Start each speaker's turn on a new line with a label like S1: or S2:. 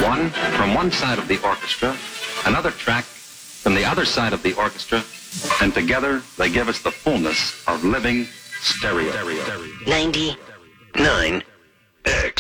S1: One from one side of the orchestra, another track from the other side of the orchestra, and together they give us the fullness of living stereo.
S2: 99X.